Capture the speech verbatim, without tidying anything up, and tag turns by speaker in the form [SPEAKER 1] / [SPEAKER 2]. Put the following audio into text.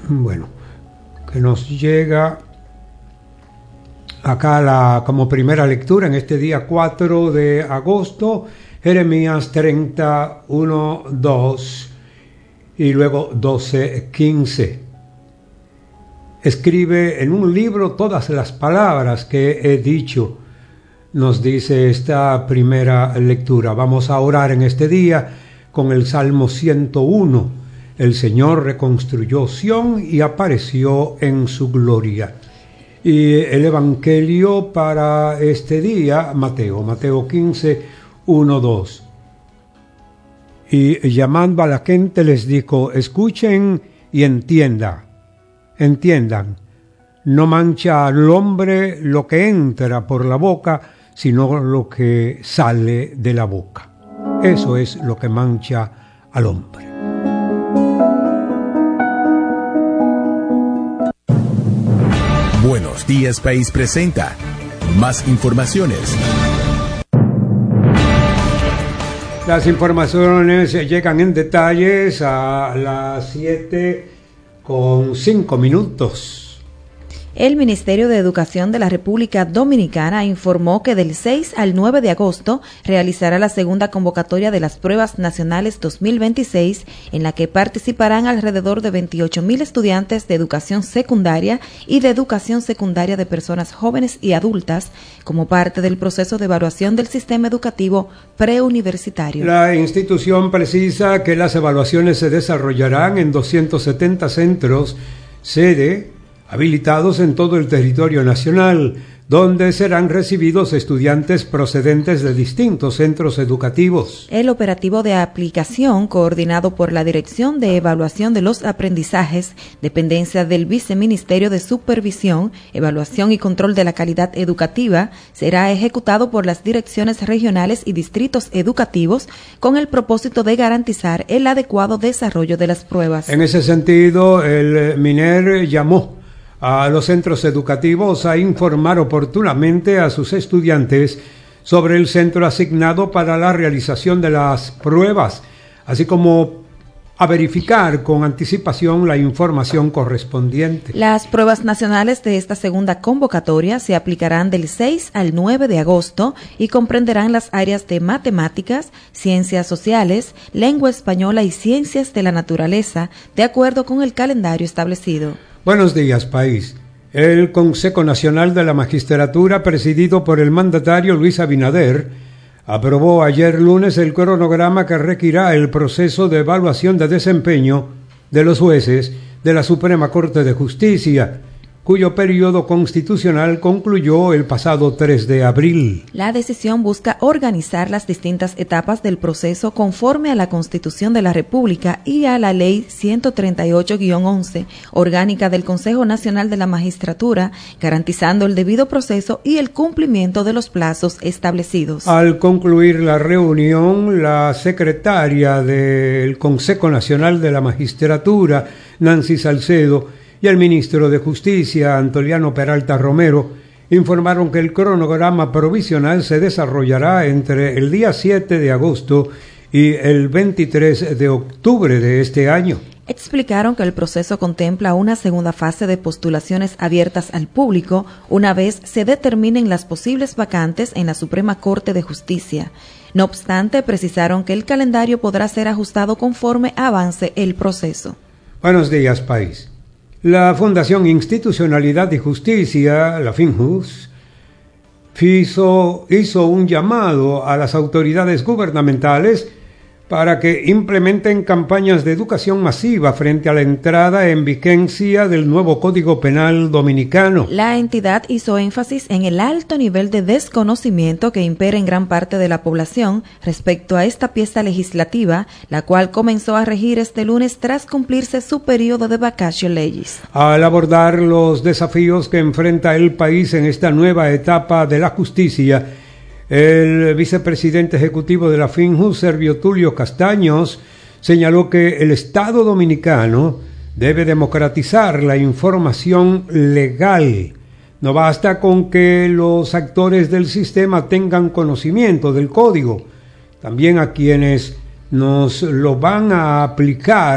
[SPEAKER 1] bueno, que nos llega acá la, como primera lectura en este día cuatro de agosto, Jeremías treinta, uno, dos y luego doce, quince. Escribe en un libro todas las palabras que he dicho, nos dice esta primera lectura. Vamos a orar en este día con el Salmo ciento uno. El Señor reconstruyó Sión y apareció en su gloria. Y el Evangelio para este día, Mateo, Mateo quince, uno, dos. Y llamando a la gente les dijo, escuchen y entiendan. Entiendan, no mancha al hombre lo que entra por la boca, sino lo que sale de la boca. Eso es lo que mancha al hombre.
[SPEAKER 2] Buenos Días País presenta más informaciones.
[SPEAKER 1] Las informaciones llegan en detalles a las siete con cinco minutos.
[SPEAKER 3] El Ministerio de Educación de la República Dominicana informó que del seis al nueve de agosto realizará la segunda convocatoria de las Pruebas Nacionales dos mil veintiséis, en la que participarán alrededor de veintiocho mil estudiantes de educación secundaria y de educación secundaria de personas jóvenes y adultas, como parte del proceso de evaluación del sistema educativo preuniversitario.
[SPEAKER 1] La institución precisa que las evaluaciones se desarrollarán en doscientos setenta centros sede habilitados en todo el territorio nacional, donde serán recibidos estudiantes procedentes de distintos centros educativos.
[SPEAKER 3] El operativo de aplicación, coordinado por la Dirección de Evaluación de los Aprendizajes, dependencia del Viceministerio de Supervisión, Evaluación y Control de la Calidad Educativa, será ejecutado por las direcciones regionales y distritos educativos con el propósito de garantizar el adecuado desarrollo de las pruebas.
[SPEAKER 1] En ese sentido, el MINER llamó a los centros educativos a informar oportunamente a sus estudiantes sobre el centro asignado para la realización de las pruebas, así como a verificar con anticipación la información correspondiente.
[SPEAKER 3] Las pruebas nacionales de esta segunda convocatoria se aplicarán del seis al nueve de agosto y comprenderán las áreas de matemáticas, ciencias sociales, lengua española y ciencias de la naturaleza, de acuerdo con el calendario establecido.
[SPEAKER 1] Buenos días, país. El Consejo Nacional de la Magistratura, presidido por el mandatario Luis Abinader, aprobó ayer lunes el cronograma que regirá el proceso de evaluación de desempeño de los jueces de la Suprema Corte de Justicia, cuyo periodo constitucional concluyó el pasado tres de abril.
[SPEAKER 3] La decisión busca organizar las distintas etapas del proceso conforme a la Constitución de la República y a la Ley ciento treinta y ocho guión once, orgánica del Consejo Nacional de la Magistratura, garantizando el debido proceso y el cumplimiento de los plazos establecidos.
[SPEAKER 1] Al concluir la reunión, la secretaria del Consejo Nacional de la Magistratura, Nancy Salcedo, y el ministro de Justicia, Antoliano Peralta Romero, informaron que el cronograma provisional se desarrollará entre el día siete de agosto y el veintitrés de octubre de este año.
[SPEAKER 3] Explicaron que el proceso contempla una segunda fase de postulaciones abiertas al público una vez se determinen las posibles vacantes en la Suprema Corte de Justicia. No obstante, precisaron que el calendario podrá ser ajustado conforme avance el proceso.
[SPEAKER 1] Buenos días, país. La Fundación Institucionalidad y Justicia, la FINJUS, hizo, hizo un llamado a las autoridades gubernamentales para que implementen campañas de educación masiva frente a la entrada en vigencia del nuevo Código Penal dominicano.
[SPEAKER 3] La entidad hizo énfasis en el alto nivel de desconocimiento que impera en gran parte de la población respecto a esta pieza legislativa, la cual comenzó a regir este lunes tras cumplirse su periodo de vacatio legis.
[SPEAKER 1] Al abordar los desafíos que enfrenta el país en esta nueva etapa de la justicia, el vicepresidente ejecutivo de la FINJUS, Servio Tulio Castaños, señaló que el Estado dominicano debe democratizar la información legal. No basta con que los actores del sistema tengan conocimiento del código, también a quienes nos lo van a aplicar